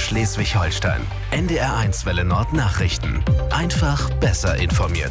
Schleswig-Holstein. NDR1 Welle Nord Nachrichten. Einfach besser informiert.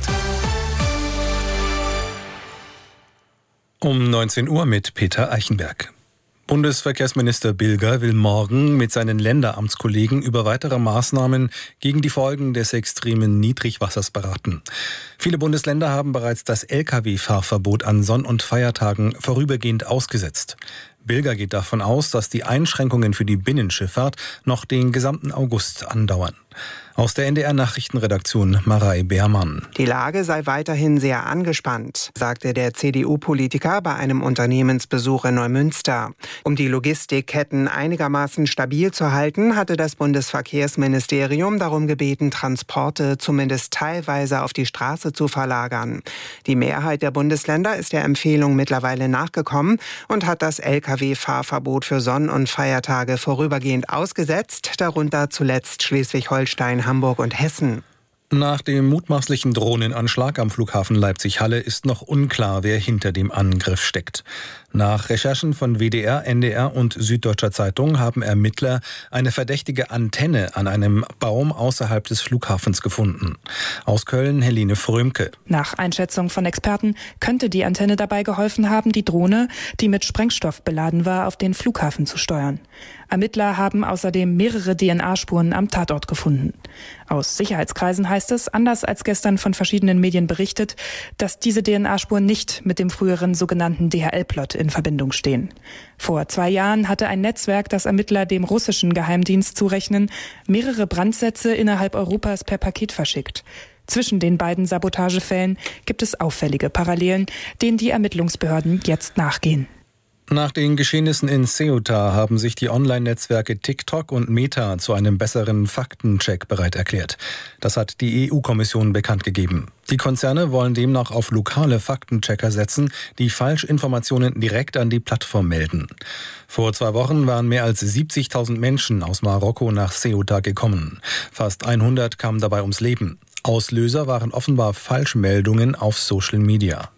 Um 19 Uhr mit Peter Eichenberg. Bundesverkehrsminister Bilger will morgen mit seinen Länderamtskollegen über weitere Maßnahmen gegen die Folgen des extremen Niedrigwassers beraten. Viele Bundesländer haben bereits das Lkw-Fahrverbot an Sonn- und Feiertagen vorübergehend ausgesetzt. Bilger geht davon aus, dass die Einschränkungen für die Binnenschifffahrt noch den gesamten August andauern. Aus der NDR-Nachrichtenredaktion Marei Beermann. Die Lage sei weiterhin sehr angespannt, sagte der CDU-Politiker bei einem Unternehmensbesuch in Neumünster. Um die Logistikketten einigermaßen stabil zu halten, hatte das Bundesverkehrsministerium darum gebeten, Transporte zumindest teilweise auf die Straße zu verlagern. Die Mehrheit der Bundesländer ist der Empfehlung mittlerweile nachgekommen und hat das Lkw-Fahrverbot für Sonn- und Feiertage vorübergehend ausgesetzt, darunter zuletzt Schleswig-Holstein, Hamburg und Hessen. Nach dem mutmaßlichen Drohnenanschlag am Flughafen Leipzig-Halle ist noch unklar, wer hinter dem Angriff steckt. Nach Recherchen von WDR, NDR und Süddeutscher Zeitung haben Ermittler eine verdächtige Antenne an einem Baum außerhalb des Flughafens gefunden. Aus Köln Helene Frömke. Nach Einschätzung von Experten könnte die Antenne dabei geholfen haben, die Drohne, die mit Sprengstoff beladen war, auf den Flughafen zu steuern. Ermittler haben außerdem mehrere DNA-Spuren am Tatort gefunden. Aus Sicherheitskreisen heißt es, anders als gestern von verschiedenen Medien berichtet, dass diese DNA-Spuren nicht mit dem früheren sogenannten DHL-Plot in Verbindung stehen. Vor 2 Jahren hatte ein Netzwerk, das Ermittler dem russischen Geheimdienst zurechnen, mehrere Brandsätze innerhalb Europas per Paket verschickt. Zwischen den beiden Sabotagefällen gibt es auffällige Parallelen, denen die Ermittlungsbehörden jetzt nachgehen. Nach den Geschehnissen in Ceuta haben sich die Online-Netzwerke TikTok und Meta zu einem besseren Faktencheck bereit erklärt. Das hat die EU-Kommission bekannt gegeben. Die Konzerne wollen demnach auf lokale Faktenchecker setzen, die Falschinformationen direkt an die Plattform melden. Vor 2 Wochen waren mehr als 70.000 Menschen aus Marokko nach Ceuta gekommen. Fast 100 kamen dabei ums Leben. Auslöser waren offenbar Falschmeldungen auf Social Media.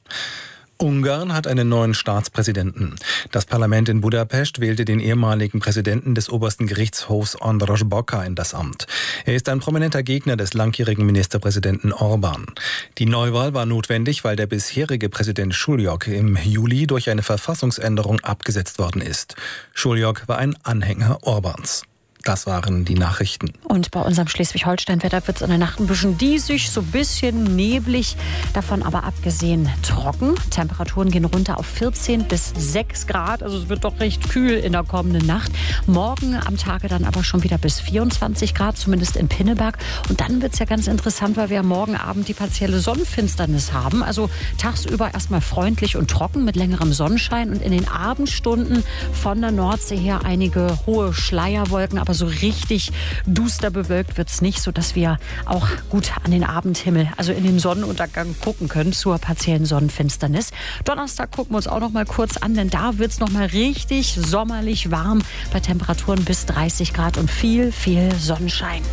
Ungarn hat einen neuen Staatspräsidenten. Das Parlament in Budapest wählte den ehemaligen Präsidenten des obersten Gerichtshofs András Bokar in das Amt. Er ist ein prominenter Gegner des langjährigen Ministerpräsidenten Orbán. Die Neuwahl war notwendig, weil der bisherige Präsident Šuljok im Juli durch eine Verfassungsänderung abgesetzt worden ist. Šuljok war ein Anhänger Orbáns. Das waren die Nachrichten. Und bei unserem Schleswig-Holstein-Wetter wird es in der Nacht ein bisschen diesig, so ein bisschen neblig, davon aber abgesehen trocken. Temperaturen gehen runter auf 14 bis 6 Grad, also es wird doch recht kühl in der kommenden Nacht. Morgen am Tage dann aber schon wieder bis 24 Grad, zumindest in Pinneberg. Und dann wird es ja ganz interessant, weil wir morgen Abend die partielle Sonnenfinsternis haben. Also tagsüber erstmal freundlich und trocken mit längerem Sonnenschein und in den Abendstunden von der Nordsee her einige hohe Schleierwolken, aber so richtig duster bewölkt wird es nicht, sodass wir auch gut an den Abendhimmel, also in den Sonnenuntergang gucken können zur partiellen Sonnenfinsternis. Donnerstag gucken wir uns auch noch mal kurz an, denn da wird es noch mal richtig sommerlich warm bei Temperaturen bis 30 Grad und viel, viel Sonnenschein.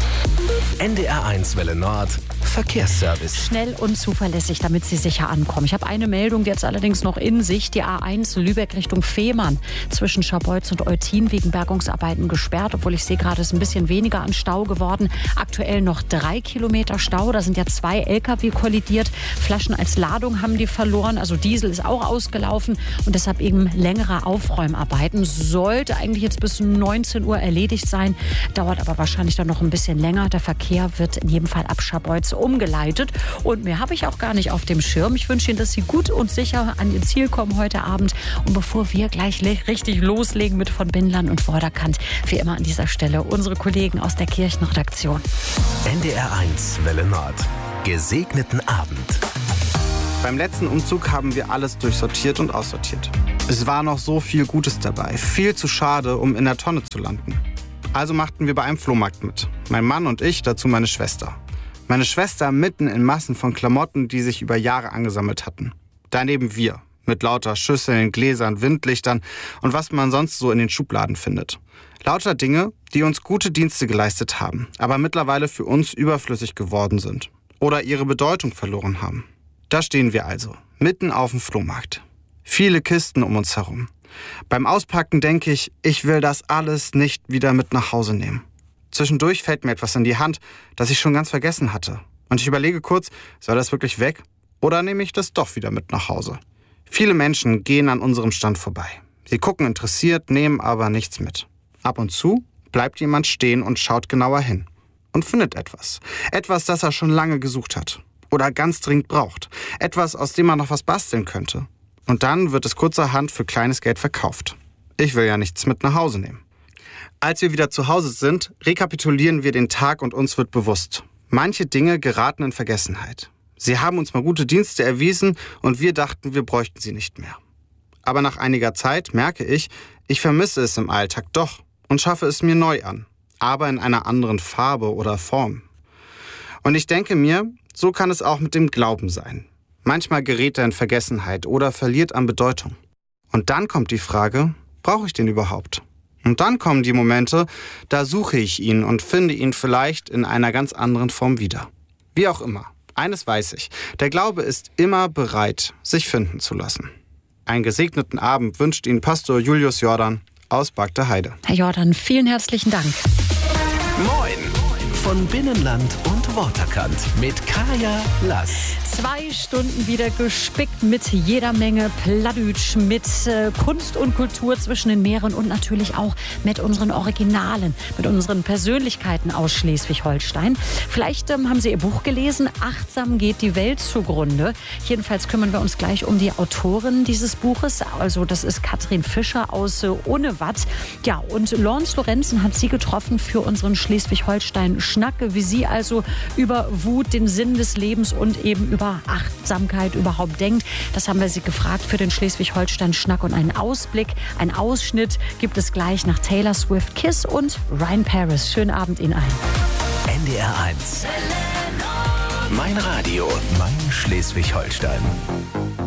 NDR1 Welle Nord Verkehrsservice. Schnell und zuverlässig, damit Sie sicher ankommen. Ich habe eine Meldung jetzt allerdings noch in sich. Die A1 Lübeck Richtung Fehmarn zwischen Scharbeutz und Eutin wegen Bergungsarbeiten gesperrt. Obwohl ich sehe gerade, es ist ein bisschen weniger an Stau geworden. Aktuell noch 3 Kilometer Stau. Da sind ja 2 Lkw kollidiert. Flaschen als Ladung haben die verloren. Also Diesel ist auch ausgelaufen. Und deshalb eben längere Aufräumarbeiten. Sollte eigentlich jetzt bis 19 Uhr erledigt sein. Dauert aber wahrscheinlich dann noch ein bisschen länger. Der Verkehr wird in jedem Fall ab Scharbeutz umgeleitet. Und mehr habe ich auch gar nicht auf dem Schirm. Ich wünsche Ihnen, dass Sie gut und sicher an Ihr Ziel kommen heute Abend. Und bevor wir gleich richtig loslegen mit von Bindlern und Vorderkant, wie immer an dieser Stelle unsere Kollegen aus der Kirchenredaktion. NDR1 Welle Nord. Gesegneten Abend. Beim letzten Umzug haben wir alles durchsortiert und aussortiert. Es war noch so viel Gutes dabei. Viel zu schade, um in der Tonne zu landen. Also machten wir bei einem Flohmarkt mit. Mein Mann und ich, dazu meine Schwester. Meine Schwester mitten in Massen von Klamotten, die sich über Jahre angesammelt hatten. Daneben wir, mit lauter Schüsseln, Gläsern, Windlichtern und was man sonst so in den Schubladen findet. Lauter Dinge, die uns gute Dienste geleistet haben, aber mittlerweile für uns überflüssig geworden sind oder ihre Bedeutung verloren haben. Da stehen wir also, mitten auf dem Flohmarkt. Viele Kisten um uns herum. Beim Auspacken denke ich, ich will das alles nicht wieder mit nach Hause nehmen. Zwischendurch fällt mir etwas in die Hand, das ich schon ganz vergessen hatte. Und ich überlege kurz, soll das wirklich weg oder nehme ich das doch wieder mit nach Hause? Viele Menschen gehen an unserem Stand vorbei. Sie gucken interessiert, nehmen aber nichts mit. Ab und zu bleibt jemand stehen und schaut genauer hin und findet etwas. Etwas, das er schon lange gesucht hat oder ganz dringend braucht. Etwas, aus dem man noch was basteln könnte. Und dann wird es kurzerhand für kleines Geld verkauft. Ich will ja nichts mit nach Hause nehmen. Als wir wieder zu Hause sind, rekapitulieren wir den Tag und uns wird bewusst: Manche Dinge geraten in Vergessenheit. Sie haben uns mal gute Dienste erwiesen und wir dachten, wir bräuchten sie nicht mehr. Aber nach einiger Zeit merke ich vermisse es im Alltag doch und schaffe es mir neu an, aber in einer anderen Farbe oder Form. Und ich denke mir, so kann es auch mit dem Glauben sein. Manchmal gerät er in Vergessenheit oder verliert an Bedeutung. Und dann kommt die Frage, brauche ich den überhaupt? Und dann kommen die Momente, da suche ich ihn und finde ihn vielleicht in einer ganz anderen Form wieder. Wie auch immer, eines weiß ich, der Glaube ist immer bereit, sich finden zu lassen. Einen gesegneten Abend wünscht Ihnen Pastor Julius Jordan aus Bagde Heide. Herr Jordan, vielen herzlichen Dank. Moin von Binnenland und Waterkant mit Kaya Lass. 2 Stunden wieder gespickt mit jeder Menge Plattdütsch, mit Kunst und Kultur zwischen den Meeren und natürlich auch mit unseren Originalen, mit unseren Persönlichkeiten aus Schleswig-Holstein. Vielleicht haben Sie Ihr Buch gelesen, Achtsam geht die Welt zugrunde. Jedenfalls kümmern wir uns gleich um die Autorin dieses Buches. Also das ist Katrin Fischer aus Unnewatt. Ja, und Lawrence Lorenzen hat sie getroffen für unseren Schleswig-Holstein-Schnack, wie sie also über Wut, den Sinn des Lebens und eben über Achtsamkeit überhaupt denkt. Das haben wir sie gefragt für den Schleswig-Holstein-Schnack und einen Ausblick, einen Ausschnitt gibt es gleich nach Taylor Swift, Kiss und Ryan Paris. Schönen Abend Ihnen allen. NDR 1. Mein Radio, mein Schleswig-Holstein.